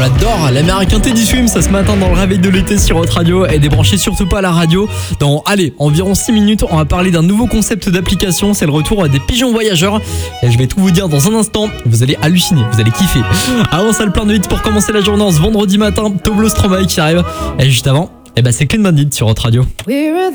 l'adore, l'américain Teddy Swims ce matin dans le réveil de l'été sur Hot Radio. Et débranchez surtout pas la radio. Dans, environ 6 minutes, on va parler d'un nouveau concept d'application. C'est le retour des pigeons voyageurs. Et je vais tout vous dire dans un instant. Vous allez halluciner, vous allez kiffer. Avant ça, le plein de hits pour commencer la journée en ce vendredi matin. Toblo Stromae qui arrive. Et juste avant, c'est Clean Bandit sur Hot Radio.